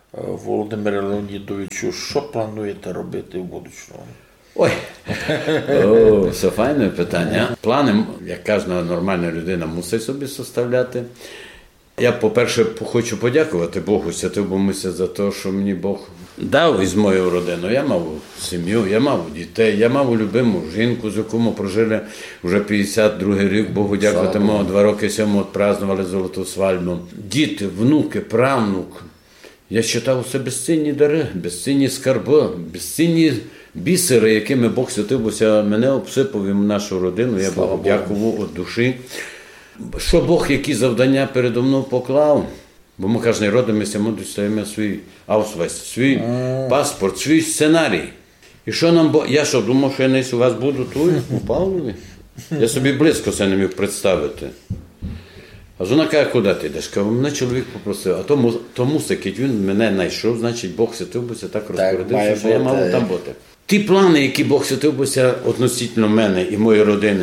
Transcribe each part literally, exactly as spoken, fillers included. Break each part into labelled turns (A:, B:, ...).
A: Володимире Леонідовичу, що плануєте робити в будущому?
B: Ой, О, це файне питання. Плани, як кожна нормальна людина, мусить собі составляти. Я, по-перше, хочу подякувати Богу, Святому за те, що мені Бог дав із мою родину. Я мав сім'ю, я мав дітей, я мав любиму жінку, з якою ми прожили вже п'ятдесят другий рік. Богу дякувати, ми два роки сьому відпразнували золоту свадьбу. Діти, внуки, правнук. Я вважав, це безцінні дари, безцінні скарби, безцінні бісери, якими Бог Святився мене обсипав і нашу родину. Я Богу дякував від душі. Що Бог, які завдання передо мною поклав, бо ми кожен родом, ми достаємо свій аусвайс, свій mm. паспорт, свій сценарій. І що нам Бог, я що, думав, що я не у вас буду тут, у Павлові? Я собі близько це не міг представити. А жона каже, куди ти йдеш? Кажу, мене чоловік попросив, а тому, тому секіть, він мене знайшов, значить Бог Святився так розпорядився, що я мав там бути. Ті плани, які Бог Святився относительно мене і моєї родини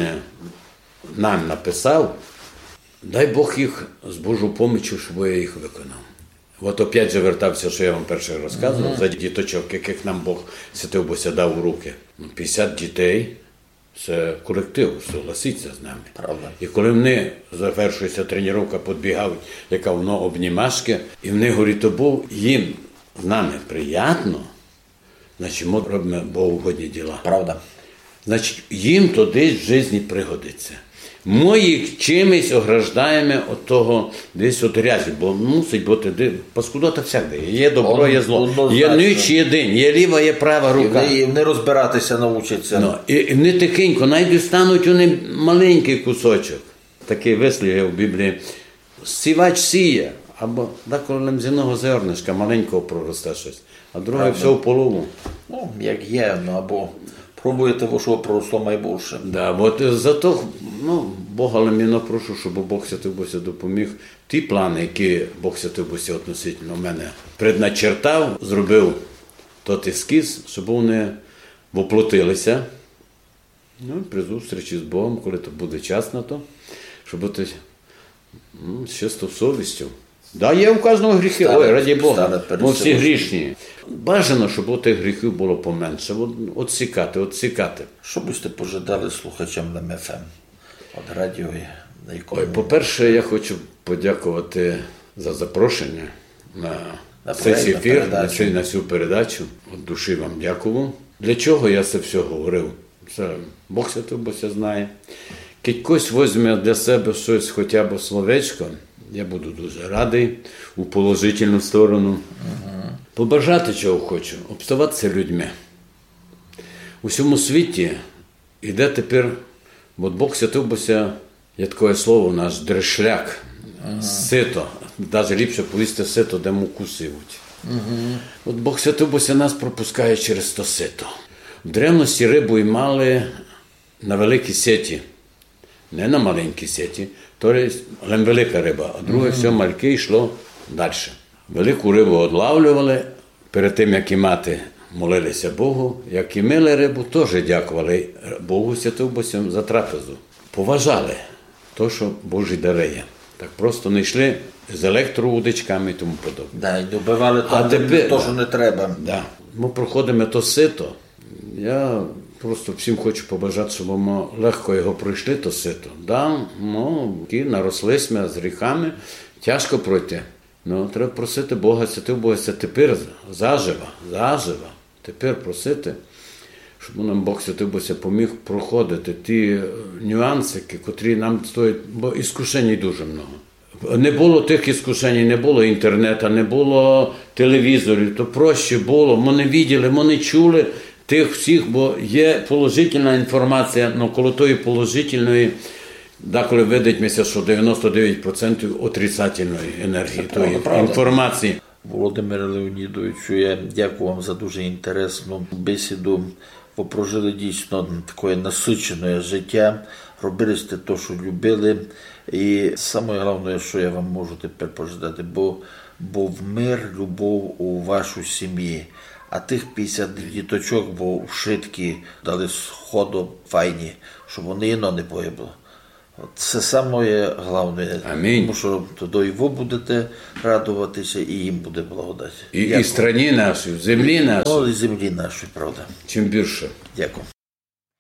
B: нам написав, дай Бог їх з Божою помічю, щоб я їх виконав. От опять же вертався, що я вам перше розказував, mm-hmm. за діточок, яких нам Бог Святився дав у руки. п'ятдесят дітей. Це колектив, согласиться з нами.
A: Правда.
B: І коли вони, завершується тренування, підбігають, яка воно обнімашки, і вони говорять, то був їм з нами приємно, значить, ми робимо богоугодні діла.
A: Правда.
B: Значить, їм то десь в житті пригодиться. Ми їх чимось ограждаємо від того десь от грязі, бо мусить бути, паскудота всякде. Є добро, є зло, є ніч, є день, є ліва, є права рука.
A: І вони розбиратися навчаться.
B: Ну, і, і вони тихенько, навіть стануть вони маленький кусочок. Такий вислів є в Біблії. Сівач сіє, або деколи лемзяного зернишка маленького проросте щось, а друге Правда. Все в полову.
A: Ну, як є, ну, або пробуєте, бо що проросло найбільше.
B: Да, от зато, ну, Бога леміно прошу, щоб Бог Святився допоміг. Ті плани, які Бог Святився относительно мене предначертав, зробив тот ескіз, щоб вони воплотилися. Ну, при зустрічі з Богом, коли то буде час на то, щоб бути ну, з чистою совістю. Да, є у кожного гріхи, стали, ой, раді Бога, ми всі грішні. Бажано, щоб тих гріхів було поменше, отсікати, отсікати.
A: Що б ви пожадали слухачам на ем еф ем від радіо? Якому...
B: Ой, по-перше, я хочу подякувати за запрошення на, на цей ефір, на, цей, на цю передачу. От душі вам дякую. Для чого я це все говорив? Це Бог Святився знає. Кить хтось візьме для себе щось, хоча б словечко, я буду дуже радий у положительну сторону. Uh-huh. Побажати чого хочу, обставатися людьми. У всьому світі йде тепер, от Бог Святився, є таке слово наш, дрешляк, uh-huh. сито, навіть ліпше повісти сито, де муку сивуть. Uh-huh. От Бог Святився нас пропускає через то сито. В древності рибу мали на великій сеті, не на маленькій сеті, то є велика риба, а друге mm-hmm. все мальки йшло далі. Велику рибу одлавлювали, перед тим, як і мати молилися Богу, як і мили рибу, теж дякували Богу Святився за трапезу. Поважали те, що Божі дарує. Так просто не йшли з електроудочками і тому подобне.
A: Да, і добивали там, те, що не треба.
B: Да. Ми проходимо то сито. Я просто всім хочу побажати, щоб ми легко його пройшли, то сито. Да, ну, нарослись ми з гріхами, тяжко пройти. Ну, треба просити Бога, Святився тепер заживо, заживо. Тепер просити, щоб нам Бог Святився поміг проходити ті нюанси, котрі нам стоять, бо іскушень дуже много. Не було тих іскушень, не було інтернету, не було телевізорів, то проще було, ми не бачили, ми не чули тих всіх, бо є положительна інформація, але коло тої положительної, деколи видить, що дев'яносто дев'ять відсотків отрицательної енергії, тої інформації.
A: Володимире Леонідовичу, я дякую вам за дуже інтересну бесіду. Ви прожили дійсно таке насичене життя, робили те, що любили. І саме головне, що я вам можу тепер пожадати, бо був мир, любов у вашій сім'ї. А тих п'ятдесят діточок, бо шитки дали сходу файні, щоб вони іно не погибло. Це саме головне.
B: Амінь.
A: Тому що тоді і ви будете радуватися, і їм буде благодать.
B: І, і страні нашій, в землі нашій.
A: Ну, і землі нашої, правда.
B: Чим більше.
A: Дякую.